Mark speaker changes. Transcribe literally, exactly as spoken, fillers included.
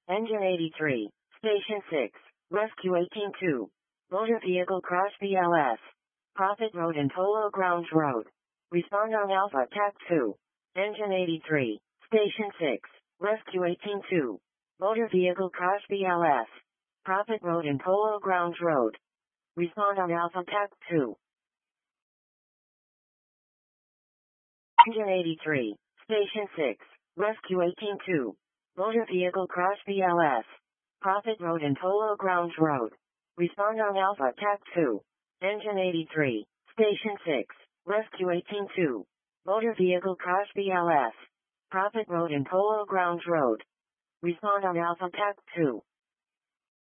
Speaker 1: Engine eighty-three. Station six. Rescue eighteen two. Motor Vehicle Crash B L S. Prophet Road and Polo Grounds Road. Respond on Alpha T A C two. Engine eighty-three. Station six. Rescue eighteen two. Motor Vehicle Crash B L S. Prophet Road and Polo Grounds Road. Respond on Alpha T A C two. Engine eighty-three. Station six. Rescue eighteen two. Motor Vehicle Crash B L S. Prophet Road and Polo Grounds Road. Respond on Alpha T A C two. Engine eighty-three. Station six. Rescue eighteen two. Motor Vehicle Crash B L S. Prophet Road and Polo Grounds Road. Respond on Alpha T A C two.